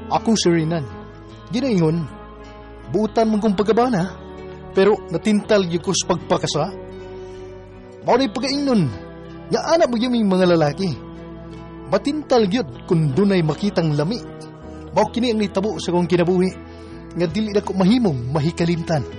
Ako si Rinan. Ginaingon, buutan mong kong pagkabana, pero natintal yung ko sa pagpakasa. Maunay pagkaingnon, nga anak mo yung mga lalaki. Matintal yun kung dunay makitang lami. Mao kini ang nitabo sa kong kinabuhi, nga dili na ko mahimong mahikalimtan.